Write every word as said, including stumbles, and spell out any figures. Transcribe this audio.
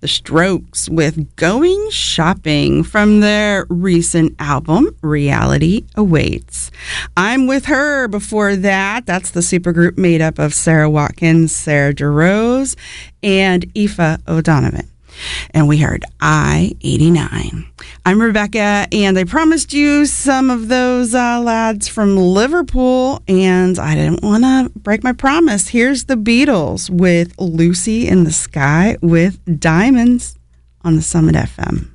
The Strokes with Going Shopping from their recent album, Reality Awaits. I'm With Her before that. That's the supergroup made up of Sarah Watkins, Sarah DeRose, and Aoife O'Donovan. And we heard I eighty-nine. I'm Rebecca, and I promised you some of those uh, lads from Liverpool, and I didn't want to break my promise. Here's the Beatles with Lucy in the Sky with Diamonds on the Summit F M.